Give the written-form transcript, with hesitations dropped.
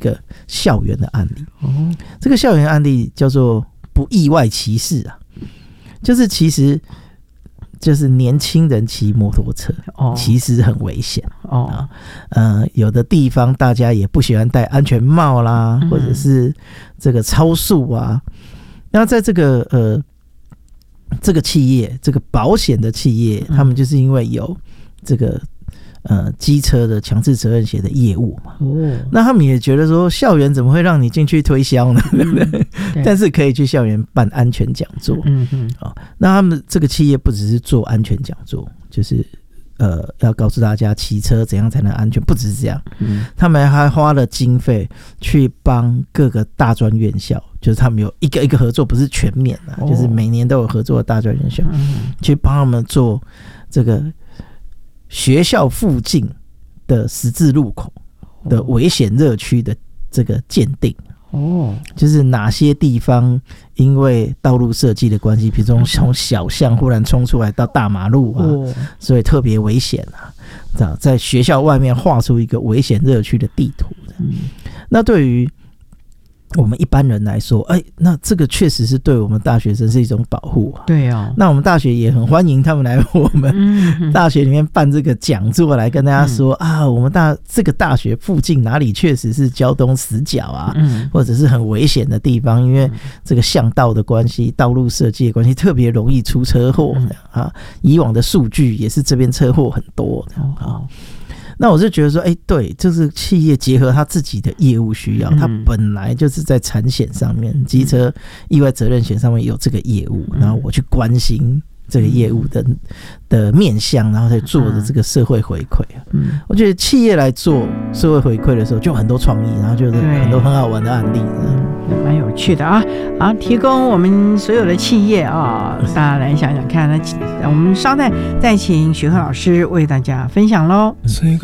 个校园的案例。这个校园案例叫做不意外骑士啊，就是其实就是年轻人骑摩托车，其实很危险有的地方大家也不喜欢戴安全帽啦，或者是这个超速啊。那在这个企业，这个保险的企业，他们就是因为有这个机车的强制责任险的业务嘛，那他们也觉得说，校园怎么会让你进去推销呢？对不对？但是可以去校园办安全讲座。那他们这个企业不只是做安全讲座，就是要告诉大家骑车怎样才能安全，不只是这样，他们还花了经费去帮各个大专院校，就是他们有一个一个合作，不是全面就是每年都有合作的大专院校，去帮他们做这个学校附近的十字路口的危险热区的这个鉴定。就是哪些地方因为道路设计的关系，比如说从小巷忽然冲出来到大马路所以特别危险在学校外面画出一个危险热区的地图。那对于我们一般人来说，那这个确实是对我们大学生是一种保护对啊， 那我们大学也很欢迎他们来我们大学里面办这个讲座，来跟大家说我们这个大学附近哪里确实是交通死角或者是很危险的地方，因为这个巷道的关系，道路设计的关系，特别容易出车祸以往的数据也是这边车祸很多那我就觉得说，对，就是企业结合他自己的业务需要，他本来就是在产险上面、机车意外责任险上面有这个业务，然后我去关心这个业务的面向，然后再做的这个社会回馈我觉得企业来做社会回馈的时候，就很多创意，然后就是很多很好玩的案例蛮有趣的好，提供我们所有的企业大家来想想看。那我们稍待再请许鹤老师为大家分享咯。